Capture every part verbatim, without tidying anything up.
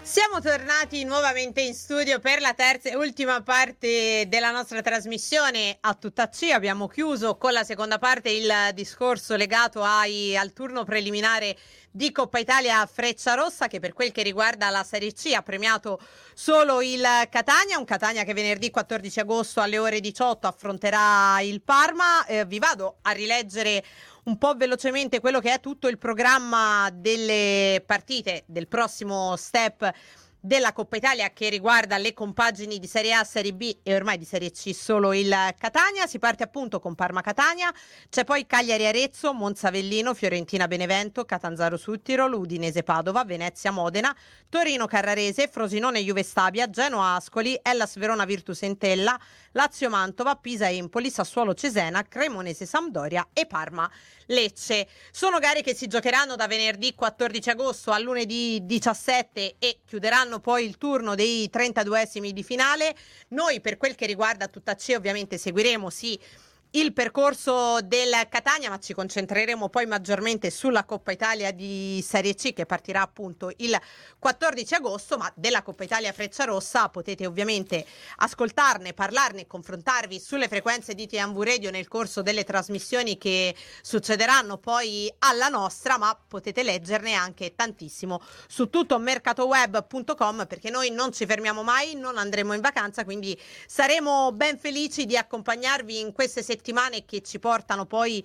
Siamo tornati nuovamente in studio per la terza e ultima parte della nostra trasmissione a tutta C. Abbiamo chiuso con la seconda parte il discorso legato ai, al turno preliminare di Coppa Italia Frecciarossa, che per quel che riguarda la Serie C ha premiato solo il Catania, un Catania che venerdì quattordici agosto alle ore diciotto affronterà il Parma. Eh, vi vado a rileggere un po' velocemente quello che è tutto il programma delle partite del prossimo step della Coppa Italia, che riguarda le compagini di Serie A, Serie B e ormai di Serie C solo il Catania. Si parte appunto con Parma-Catania, c'è poi Cagliari-Arezzo, Monza-Avellino, Fiorentina-Benevento, Catanzaro-Suttirol, Udinese-Padova, Venezia-Modena, Torino-Carrarese, Frosinone-Juve-Stabia, Genoa-Ascoli, Hellas Verona-Virtus-Entella, Lazio-Mantova, Pisa-Empoli, Sassuolo-Cesena, Cremonese-Sampdoria e Parma-Lecce. Sono gare che si giocheranno da venerdì quattordici agosto a lunedì diciassette e chiuderanno poi il turno dei trentaduesimi di finale. Noi, per quel che riguarda tutta C, ovviamente seguiremo sì il percorso del Catania, ma ci concentreremo poi maggiormente sulla Coppa Italia di Serie C, che partirà appunto il quattordici agosto. Ma della Coppa Italia Frecciarossa potete ovviamente ascoltarne, parlarne, confrontarvi sulle frequenze di T M V Radio nel corso delle trasmissioni che succederanno poi alla nostra, ma potete leggerne anche tantissimo su tutto mercatoweb punto com, perché noi non ci fermiamo mai, non andremo in vacanza, quindi saremo ben felici di accompagnarvi in queste settimane settimane che ci portano poi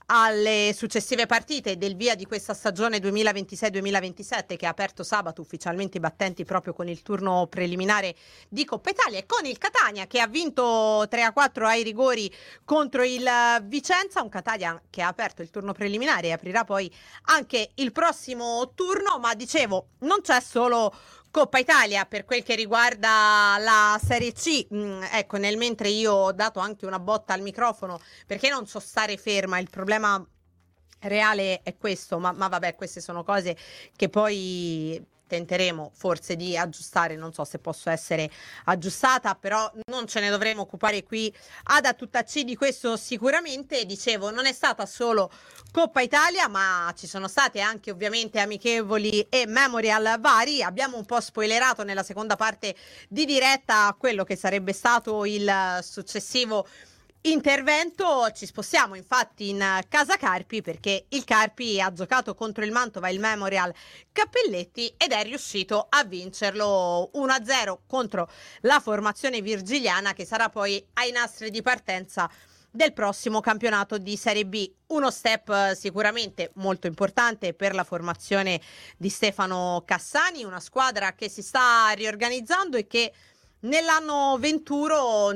alle successive partite del via di questa stagione duemilaventisei duemilaventisette, che ha aperto sabato ufficialmente i battenti proprio con il turno preliminare di Coppa Italia, e con il Catania che ha vinto tre a quattro ai rigori contro il Vicenza, un Catania che ha aperto il turno preliminare e aprirà poi anche il prossimo turno. Ma dicevo, non c'è solo Coppa Italia per quel che riguarda la Serie C. Mm, ecco, nel mentre io ho dato anche una botta al microfono perché non so stare ferma, il problema reale è questo, ma, ma vabbè, queste sono cose che poi tenteremo forse di aggiustare, non so se posso essere aggiustata, però non ce ne dovremo occupare qui ad A Tutta C di questo sicuramente. Dicevo, non è stata solo Coppa Italia, ma ci sono state anche ovviamente amichevoli e memorial vari. Abbiamo un po' spoilerato nella seconda parte di diretta quello che sarebbe stato il successivo intervento. Ci spostiamo infatti in casa Carpi, perché il Carpi ha giocato contro il Mantova il Memorial Cappelletti ed è riuscito a vincerlo uno a zero contro la formazione virgiliana, che sarà poi ai nastri di partenza del prossimo campionato di Serie B. Uno step sicuramente molto importante per la formazione di Stefano Cassani, una squadra che si sta riorganizzando e che nell'anno venturo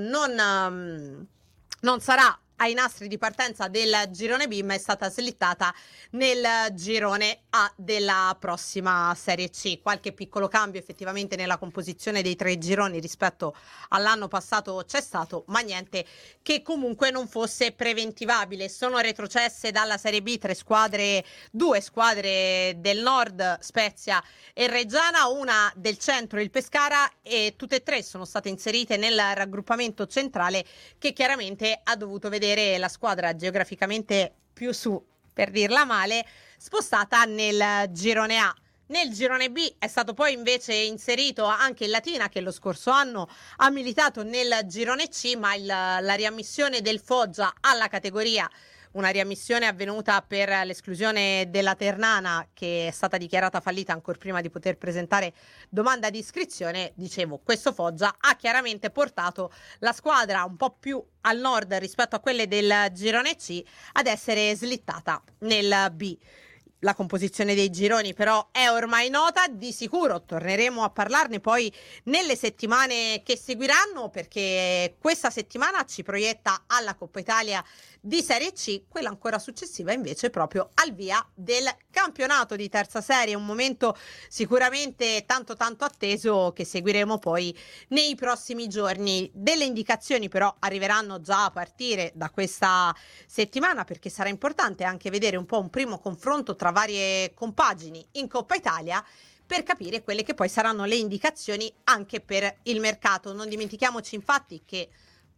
non non sarà ai nastri di partenza del girone B, ma è stata slittata nel girone A della prossima Serie C. Qualche piccolo cambio effettivamente nella composizione dei tre gironi rispetto all'anno passato c'è stato, ma niente che comunque non fosse preventivabile. Sono retrocesse dalla Serie B tre squadre, due squadre del nord, Spezia e Reggiana, una del centro, il Pescara, e tutte e tre sono state inserite nel raggruppamento centrale, che chiaramente ha dovuto vedere la squadra geograficamente più su, per dirla male, spostata nel girone A. Nel girone B è stato poi invece inserito anche il Latina, che lo scorso anno ha militato nel girone C, ma il, la riammissione del Foggia alla categoria, una riammissione avvenuta per l'esclusione della Ternana, che è stata dichiarata fallita ancora prima di poter presentare domanda di iscrizione. Dicevo, questo Foggia ha chiaramente portato la squadra un po' più al nord rispetto a quelle del girone C ad essere slittata nel B. La composizione dei gironi però è ormai nota, di sicuro torneremo a parlarne poi nelle settimane che seguiranno, perché questa settimana ci proietta alla Coppa Italia di Serie C, quella ancora successiva invece proprio al via del campionato di terza serie, un momento sicuramente tanto tanto atteso che seguiremo poi nei prossimi giorni. Delle indicazioni però arriveranno già a partire da questa settimana, perché sarà importante anche vedere un po' un primo confronto tra varie compagini in Coppa Italia, per capire quelle che poi saranno le indicazioni anche per il mercato. Non dimentichiamoci infatti che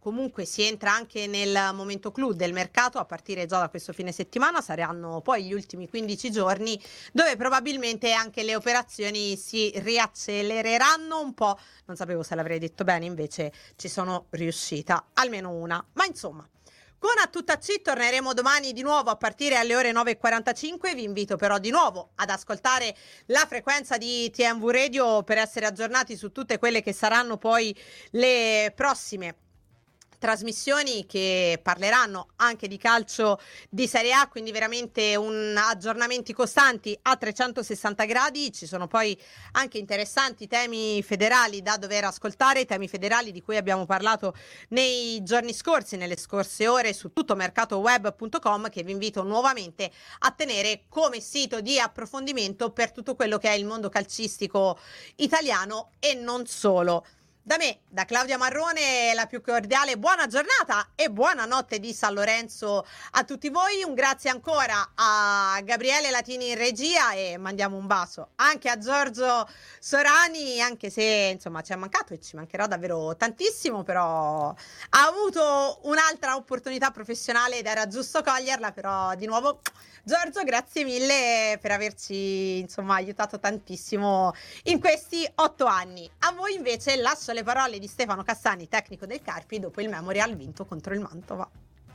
comunque si entra anche nel momento clou del mercato a partire già da questo fine settimana. Saranno poi gli ultimi quindici giorni dove probabilmente anche le operazioni si riaccelereranno un po'. Non sapevo se l'avrei detto bene, invece ci sono riuscita, almeno una. Ma insomma, con A Tutta C torneremo domani di nuovo a partire alle ore nove e quarantacinque. Vi invito però di nuovo ad ascoltare la frequenza di T M V Radio per essere aggiornati su tutte quelle che saranno poi le prossime trasmissioni che parleranno anche di calcio di Serie A, quindi veramente un aggiornamenti costanti a trecentosessanta gradi. Ci sono poi anche interessanti temi federali da dover ascoltare, temi federali di cui abbiamo parlato nei giorni scorsi, nelle scorse ore, su tutto mercato web punto com, che vi invito nuovamente a tenere come sito di approfondimento per tutto quello che è il mondo calcistico italiano e non solo. Da me, da Claudia Marrone, la più cordiale buona giornata e buonanotte di San Lorenzo a tutti voi. Un grazie ancora a Gabriele Latini in regia e mandiamo un bacio anche a Giorgio Sorani, anche se insomma ci è mancato e ci mancherà davvero tantissimo, però ha avuto un'altra opportunità professionale ed era giusto coglierla. Però di nuovo Giorgio, grazie mille per averci insomma aiutato tantissimo in questi otto anni. A voi invece lascio le parole di Stefano Cassani, tecnico del Carpi, dopo il Memorial vinto contro il Mantova.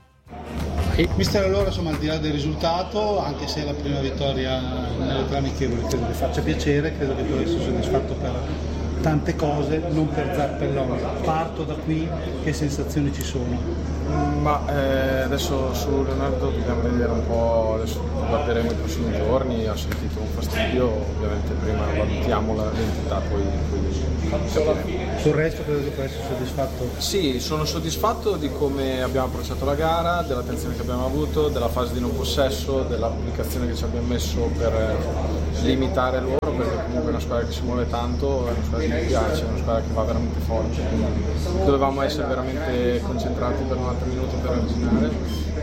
E mister, allora insomma, al di là del risultato, anche se è la prima vittoria nelle tre amichevoli, credo che faccia piacere, credo che tu sia soddisfatto per tante cose, non per Zappellone. Parto da qui, che sensazioni ci sono? Ma eh, adesso su Leonardo dobbiamo vedere un po', adesso guarderemo i prossimi giorni. Ha sentito un fastidio, ovviamente prima valutiamo l'entità, poi, poi capiremo. Sul resto credo che può essere soddisfatto? Sì, sono soddisfatto di come abbiamo approcciato la gara, dell'attenzione che abbiamo avuto, della fase di non possesso, dell'applicazione che ci abbiamo messo per limitare loro, perché comunque è una squadra che si muove tanto, è una squadra che mi piace, è una squadra che va veramente forte, quindi dovevamo essere veramente concentrati per novanta minuti per arginare.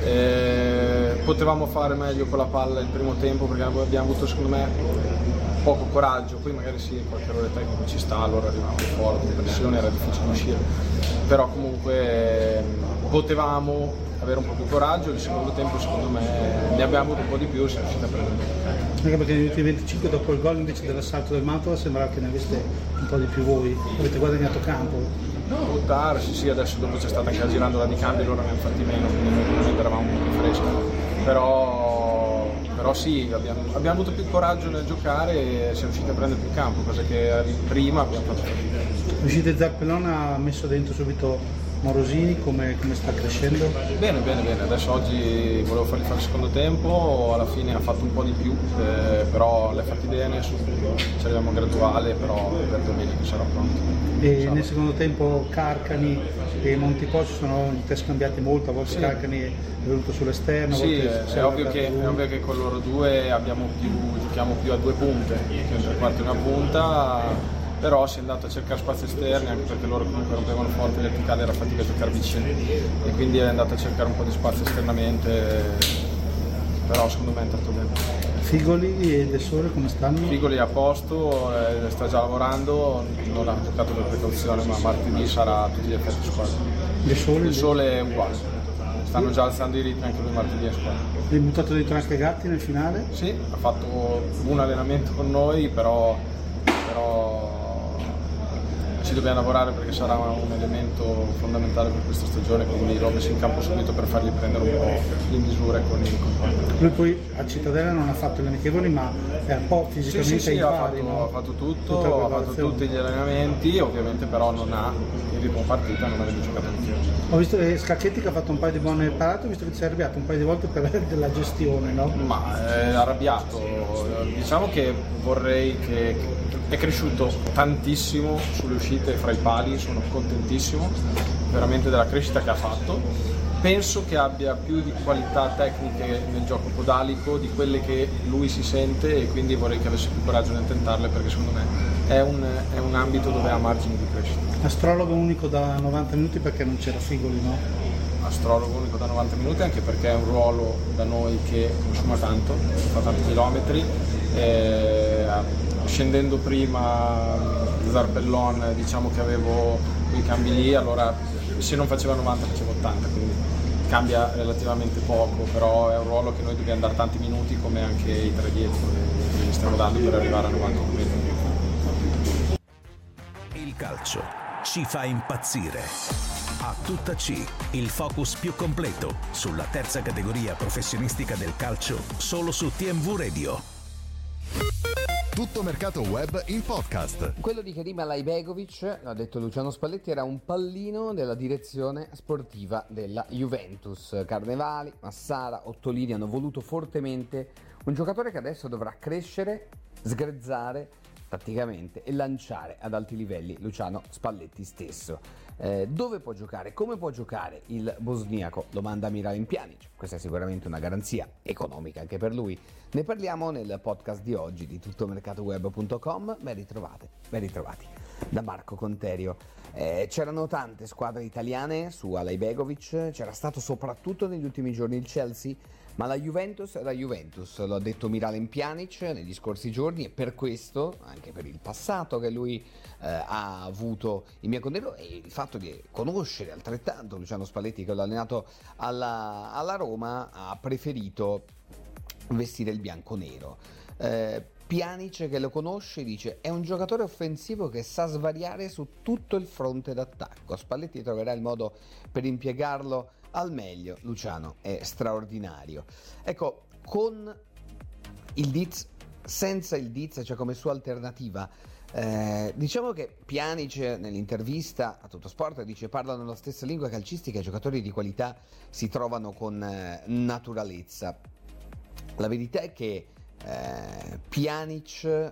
Eh, potevamo fare meglio con la palla il primo tempo, perché abbiamo avuto secondo me poco coraggio, poi magari sì, qualche errore tecnico ci sta, allora arrivavamo fuori, con pressione era difficile uscire, però comunque eh, potevamo avere un po' più coraggio. Il secondo tempo secondo me ne abbiamo avuto un po' di più e siamo riusciti a prendere. Anche perché negli ultimi venticinque, dopo il gol invece dell'assalto del Mantova, sembrava che ne aveste un po' di più voi, avete guadagnato campo. Può darsi, sì, adesso dopo c'è stata anche la girandola di cambio, loro ne hanno fatti meno, quindi noi eravamo un po' più freschi, però, però sì, abbiamo, abbiamo avuto più coraggio nel giocare e siamo riusciti a prendere più campo, cosa che prima abbiamo fatto fatica. L'uscita di Zappellone ha messo dentro subito Morosini, come, come sta crescendo? Bene, bene, bene, adesso oggi volevo fargli fare il secondo tempo, alla fine ha fatto un po' di più, eh, però l'ha fatti bene, su, ci arriviamo graduale, però per domenica sarà pronto. E nel secondo tempo Carcani e Montipò si sono interscambiati molto, a volte sì. Carcani è venuto sull'esterno. Sì, è, è, ovvio che, è ovvio che con loro due abbiamo più, giochiamo più a due punte, un tre quarti e una punta, però si è andato a cercare spazi esterni, anche perché loro comunque rompevano forte, verticale era fatica a giocare vicino, e quindi è andato a cercare un po' di spazio esternamente, però secondo me è entrato bene. Figoli e De Sole come stanno? Figoli è a posto, eh, sta già lavorando, non ha giocato per precauzione, ma martedì sarà a tutti gli effetti in squadra. De Sole? De Sole è uguale, stanno già alzando i ritmi anche lui martedì in squadra. È buttato dentro anche Gatti nel finale? Sì, ha fatto un allenamento con noi, però, però ci dobbiamo lavorare perché sarà un elemento fondamentale per questa stagione, quindi l'ho messo in campo subito per fargli prendere un po' in misura con i compagni. Lui poi a Cittadella non ha fatto le amichevoli, ma è un po' fisicamente sì, sì, sì, in ha pari, fatto, no? ha fatto tutto, ha fatto tutti gli allenamenti, ovviamente però non ha il ritmo partita, non avendo giocato amichevoli. Ho visto che Scacchetti che ha fatto un paio di buone parate, ho visto che si è arrabbiato un paio di volte per della gestione, no? Ma è arrabbiato, diciamo che vorrei che è cresciuto tantissimo sulle uscite fra i pali, sono contentissimo veramente della crescita che ha fatto. Penso che abbia più di qualità tecniche nel gioco podalico di quelle che lui si sente, e quindi vorrei che avesse più coraggio nel tentarle, perché secondo me è un, è un ambito dove ha margini di crescita. Astrologo unico da novanta minuti perché non c'era Figoli, no? Astrologo unico da novanta minuti anche perché è un ruolo da noi che consuma tanto, fa tanti chilometri, e scendendo prima Zarpellon, diciamo che avevo quei cambi lì, allora se non faceva novanta facevo ottanta, quindi cambia relativamente poco, però è un ruolo che noi dobbiamo dare tanti minuti, come anche i tre dietro che gli stiamo dando per arrivare a novanta minuti. Il calcio ci fa impazzire. A tutta C, il focus più completo sulla terza categoria professionistica del calcio, solo su T M V Radio. Tutto mercato web in podcast. Quello di Kerim Alajbegovic, l'ha detto Luciano Spalletti, era un pallino della direzione sportiva della Juventus. Carnevali, Massara, Ottolini hanno voluto fortemente un giocatore che adesso dovrà crescere, sgrezzare tatticamente e lanciare ad alti livelli Luciano Spalletti stesso. Eh, dove può giocare? Come può giocare il bosniaco? Domanda Miralem Pjanic. Questa è sicuramente una garanzia economica anche per lui. Ne parliamo nel podcast di oggi di tuttomercatoweb punto com. Ben ritrovate, ben ritrovati da Marco Conterio. Eh, c'erano tante squadre italiane su Alajbegovic, c'era stato soprattutto negli ultimi giorni il Chelsea, ma la Juventus è la Juventus, lo ha detto Miralem Pjanic negli scorsi giorni, e per questo, anche per il passato che lui eh, ha avuto in bianconero e il fatto di conoscere altrettanto Luciano Spalletti, che l'ha allenato alla, alla Roma, ha preferito vestire il bianconero. Eh, Pjanic, che lo conosce, dice: è un giocatore offensivo che sa svariare su tutto il fronte d'attacco. Spalletti troverà il modo per impiegarlo al meglio. Luciano è straordinario. Ecco, con il Diz, senza il Diz, cioè come sua alternativa, eh, diciamo che Pjanic nell'intervista a Tuttosport dice: parlano la stessa lingua calcistica, i giocatori di qualità si trovano con eh, naturalezza. La verità è che eh, Pjanic eh,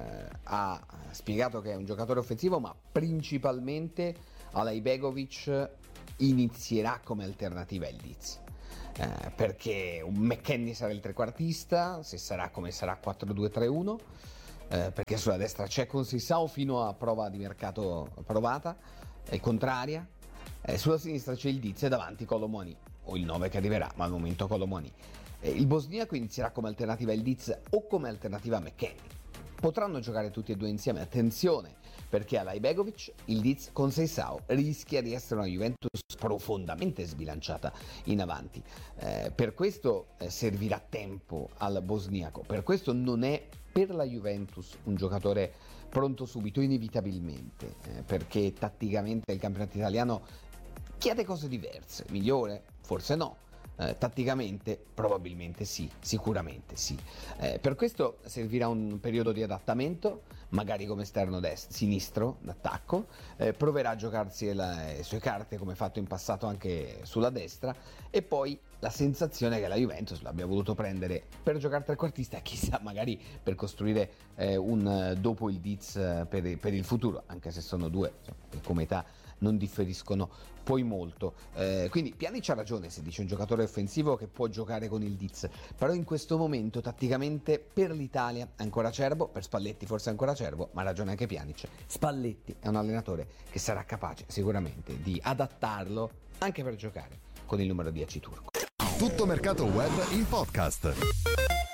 ha spiegato che è un giocatore offensivo, ma principalmente Alajbegovic inizierà come alternativa il Diz, eh, perché un McKennie sarà il trequartista, se sarà come sarà quattro due tre uno, eh, perché sulla destra c'è Conceição fino a prova di mercato provata e contraria, eh, sulla sinistra c'è il Diz e davanti Kolo Muani, o il nove che arriverà, ma al momento Kolo Muani. Eh, il bosniaco inizierà come alternativa il Diz o come alternativa McKennie. Potranno giocare tutti e due insieme, attenzione, perché Alajbegovic, il Diz, Conceição rischia di essere una Juventus profondamente sbilanciata in avanti. Eh, per questo eh, servirà tempo al bosniaco, per questo non è per la Juventus un giocatore pronto subito, inevitabilmente, eh, perché tatticamente il campionato italiano chiede cose diverse, migliore? Forse no. Eh, tatticamente probabilmente sì, sicuramente sì. Eh, per questo servirà un periodo di adattamento, magari come esterno dest- sinistro d'attacco, eh, proverà a giocarsi la, le sue carte come fatto in passato anche sulla destra, e poi la sensazione che la Juventus l'abbia voluto prendere per giocare trequartista, chissà, magari per costruire eh, un dopo il Diz per, per il futuro, anche se sono due, insomma, che come età non differiscono poi molto. Eh, quindi Pjanic ha ragione se dice un giocatore offensivo che può giocare con il Diz, però in questo momento tatticamente per l'Italia è ancora acerbo, per Spalletti forse è ancora acerbo, ma ha ragione anche Pjanic. Spalletti è un allenatore che sarà capace sicuramente di adattarlo anche per giocare con il numero dieci turco. Tutto mercato web in podcast.